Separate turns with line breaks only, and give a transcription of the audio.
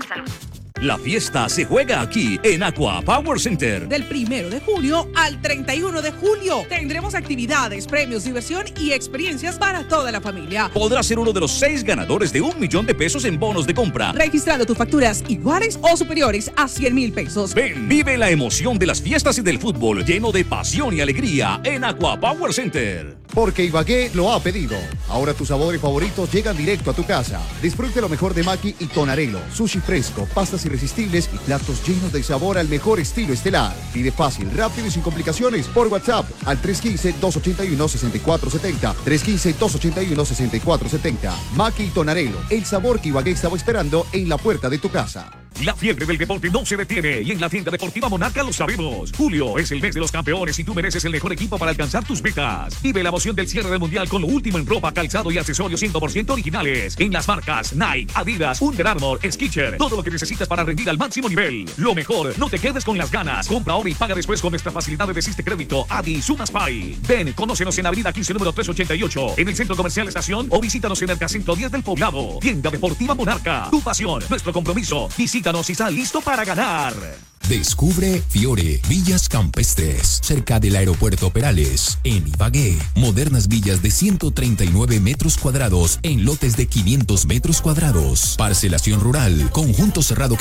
Salud.
La fiesta se juega aquí en Aqua Power Center.
Del 1 de junio al 31 de julio tendremos actividades, premios, diversión y experiencias para toda la familia.
Podrás ser uno de los 6 ganadores de $1,000,000 en bonos de compra.
Registrando tus facturas iguales o superiores a $100,000.
Ven, vive la emoción de las fiestas y del fútbol lleno de pasión y alegría en Aqua Power Center.
Porque Ibagué lo ha pedido. Ahora tus sabores favoritos llegan directo a tu casa. Disfrute lo mejor de Maki y Tonarelo, sushi fresco, pastas irresistibles y platos llenos de sabor al mejor estilo estelar. Pide fácil, rápido y sin complicaciones por WhatsApp al 315-281-6470. 315-281-6470. Maki y Tonarelo, el sabor que Ibagué estaba esperando en la puerta de tu casa.
La fiebre del deporte no se detiene y en la tienda deportiva Monarca lo sabemos. Julio es el mes de los campeones y tú mereces el mejor equipo para alcanzar tus metas. Vive la emoción del cierre del mundial con lo último en ropa, calzado y accesorios 100% originales. En las marcas Nike, Adidas, Under Armour, Skechers. Todo lo que necesitas para rendir al máximo nivel. Lo mejor, no te quedes con las ganas. Compra ahora y paga después con nuestra facilidad de Desiste Crédito. Adi Sumas Pay. Ven, conócenos en Avenida 15, número 388. En el Centro Comercial Estación o visítanos en el Mercacentro 10 del Poblado. Tienda deportiva Monarca. Tu pasión, nuestro compromiso. Visítanos y está listo para ganar.
Descubre Fiore, Villas Campestres, cerca del aeropuerto Perales, en Ibagué. Modernas villas de 139 metros cuadrados en lotes de 500 metros cuadrados. Parcelación rural, conjunto cerrado